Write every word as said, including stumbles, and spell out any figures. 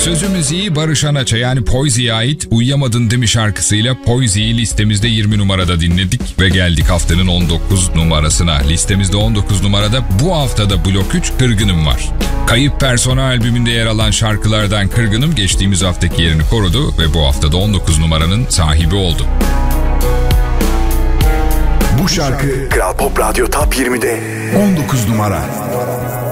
Sözü müziği Barış Anaç'a yani Poisy'ye ait Uyuyamadın Değil mi şarkısıyla Poisy'yi listemizde yirmi numarada dinledik ve geldik haftanın on dokuz numarasına. Listemizde on dokuz numarada bu haftada Blok üç Kırgınım var. Kayıp Persona albümünde yer alan şarkılardan Kırgınım geçtiğimiz haftaki yerini korudu ve bu haftada on dokuz numaranın sahibi oldu. Bu şarkı Kral Pop Radyo Top yirmide on dokuz numara.